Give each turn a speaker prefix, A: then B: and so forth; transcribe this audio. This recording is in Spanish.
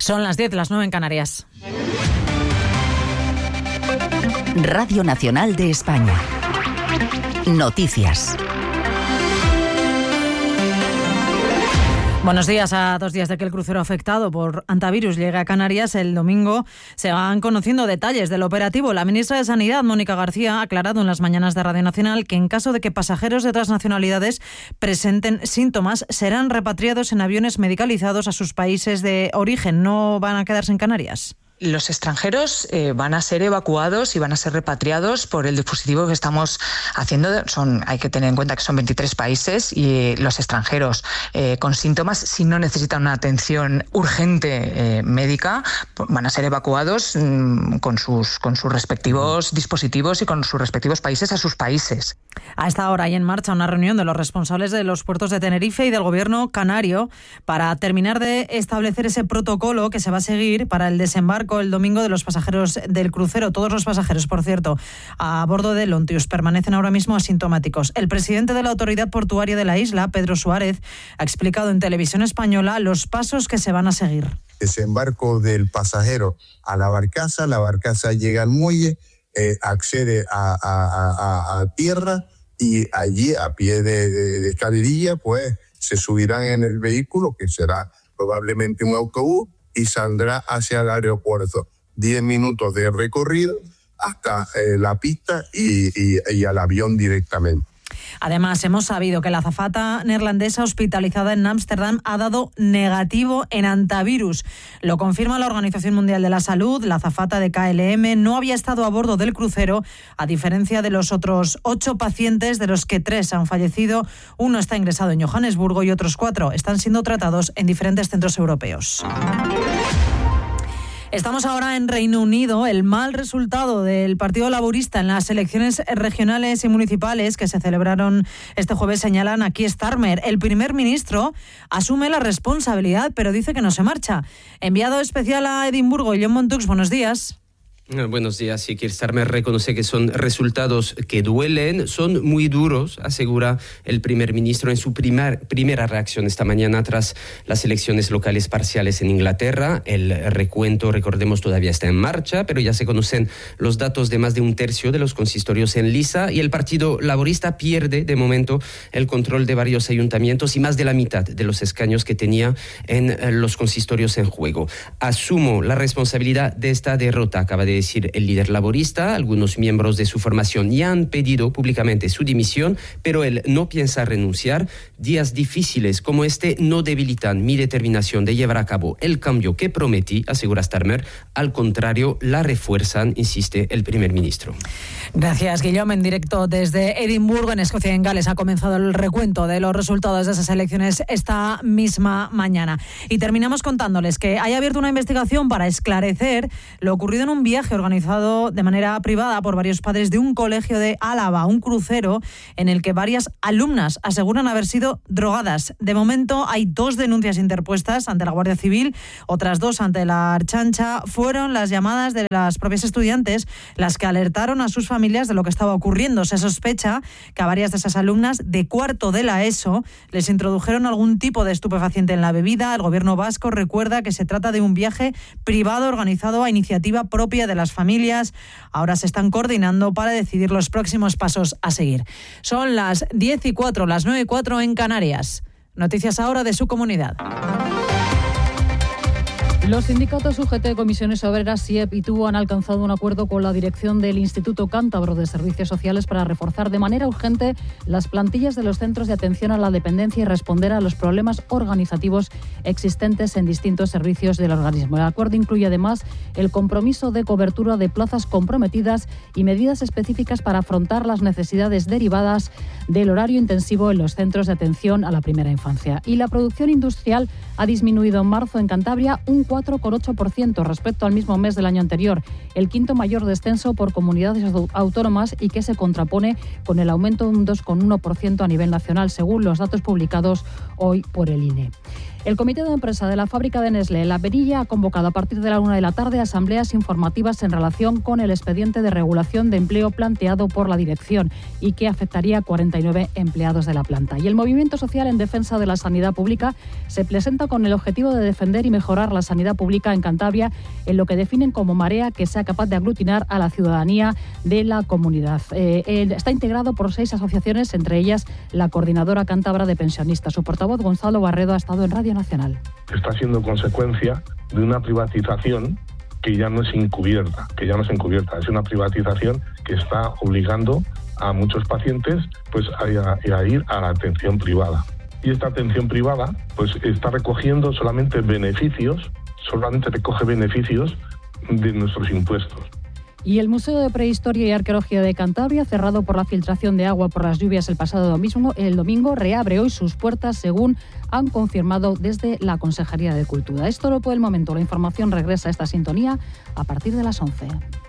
A: Son las 10, las 9 en Canarias.
B: Radio Nacional de España. Noticias.
A: Buenos días. A 2 días de que el crucero afectado por hantavirus llegue a Canarias, el domingo se van conociendo detalles del operativo. La ministra de Sanidad, Mónica García, ha aclarado en las mañanas de Radio Nacional que en caso de que pasajeros de otras nacionalidades presenten síntomas, serán repatriados en aviones medicalizados a sus países de origen. ¿No van a quedarse en Canarias?
C: Los extranjeros van a ser evacuados y van a ser repatriados por el dispositivo que estamos haciendo. Hay que tener en cuenta que son 23 países y los extranjeros con síntomas, si no necesitan una atención urgente médica, van a ser evacuados con sus respectivos dispositivos y con sus respectivos países a sus países.
A: A esta hora hay en marcha una reunión de los responsables de los puertos de Tenerife y del gobierno canario para terminar de establecer ese protocolo que se va a seguir para el desembarco el domingo de los pasajeros del crucero. Todos los pasajeros, por cierto, a bordo del Ontius permanecen ahora mismo asintomáticos. El presidente de la Autoridad Portuaria de la isla, Pedro Suárez, ha explicado en Televisión Española los pasos que se van a seguir.
D: Desembarco del pasajero a la barcaza llega al muelle, accede a tierra y allí a pie de escalerilla pues se subirán en el vehículo, que será probablemente un autobús, y saldrá hacia el aeropuerto. 10 minutos de recorrido hasta la pista y al avión directamente.
A: Además, hemos sabido que la azafata neerlandesa hospitalizada en Ámsterdam ha dado negativo en hantavirus. Lo confirma la Organización Mundial de la Salud. La azafata de KLM no había estado a bordo del crucero, a diferencia de los otros 8 pacientes, de los que 3 han fallecido. Uno está ingresado en Johannesburgo y otros 4 están siendo tratados en diferentes centros europeos. Estamos ahora en Reino Unido. El mal resultado del Partido Laborista en las elecciones regionales y municipales que se celebraron este jueves señalan a Keir Starmer. El primer ministro asume la responsabilidad, pero dice que no se marcha. Enviado especial a Edimburgo, John Montux, buenos días.
E: Buenos días. Sí, Keir Starmer reconoce que son resultados que duelen, son muy duros, asegura el primer ministro en su primera reacción esta mañana tras las elecciones locales parciales en Inglaterra. El recuento, recordemos, todavía está en marcha, pero ya se conocen los datos de más de 1/3 de los consistorios en liza y el Partido Laborista pierde de momento el control de varios ayuntamientos y más de la mitad de los escaños que tenía en los consistorios en juego. Asumo la responsabilidad de esta derrota, acaba de decir el líder laborista. Algunos miembros de su formación ya han pedido públicamente su dimisión, pero él no piensa renunciar. Días difíciles como este no debilitan mi determinación de llevar a cabo el cambio que prometí, asegura Starmer. Al contrario, la refuerzan, insiste el primer ministro.
A: Gracias, Guillaume. En directo desde Edimburgo, en Escocia y en Gales, ha comenzado el recuento de los resultados de esas elecciones esta misma mañana. Y terminamos contándoles que hay abierto una investigación para esclarecer lo ocurrido en un viaje organizado de manera privada por varios padres de un colegio de Álava, un crucero en el que varias alumnas aseguran haber sido drogadas. De momento hay 2 denuncias interpuestas ante la Guardia Civil, otras 2 ante la Archancha. Fueron las llamadas de las propias estudiantes las que alertaron a sus familias de lo que estaba ocurriendo. Se sospecha que a varias de esas alumnas de cuarto de la ESO les introdujeron algún tipo de estupefaciente en la bebida. El gobierno vasco recuerda que se trata de un viaje privado organizado a iniciativa propia de las familias. Ahora se están coordinando para decidir los próximos pasos a seguir. Son las 10:04, las 9:04 en Canarias. Noticias ahora de su comunidad.
F: Los sindicatos UGT, Comisiones Obreras, SIEP y TUO han alcanzado un acuerdo con la dirección del Instituto Cántabro de Servicios Sociales para reforzar de manera urgente las plantillas de los centros de atención a la dependencia y responder a los problemas organizativos existentes en distintos servicios del organismo. El acuerdo incluye además el compromiso de cobertura de plazas comprometidas y medidas específicas para afrontar las necesidades derivadas del horario intensivo en los centros de atención a la primera infancia. Y la producción industrial ha disminuido en marzo en Cantabria un 4,8% respecto al mismo mes del año anterior, el quinto mayor descenso por comunidades autónomas y que se contrapone con el aumento de un 2,1% a nivel nacional, según los datos publicados hoy hoy por el INE. El comité de empresa de la fábrica de Nestlé, La Perilla, ha convocado a partir de la 1 p.m. asambleas informativas en relación con el expediente de regulación de empleo planteado por la dirección y que afectaría a 49 empleados de la planta. Y el movimiento social en defensa de la sanidad pública se presenta con el objetivo de defender y mejorar la sanidad pública en Cantabria en lo que definen como marea que sea capaz de aglutinar a la ciudadanía de la comunidad. Está integrado por 6 asociaciones, entre ellas la Coordinadora Cántabra de Pensionistas. Su portavoz, Gonzalo Barredo, ha estado en Radio Nacional.
G: Está siendo consecuencia de una privatización que ya no es encubierta, es una privatización que está obligando a muchos pacientes pues a ir a la atención privada. Y esta atención privada pues está recogiendo solamente recoge beneficios de nuestros impuestos.
F: Y el Museo de Prehistoria y Arqueología de Cantabria, cerrado por la filtración de agua por las lluvias el pasado domingo, reabre hoy sus puertas, según han confirmado desde la Consejería de Cultura. Es todo por el momento. La información regresa a esta sintonía a partir de las 11.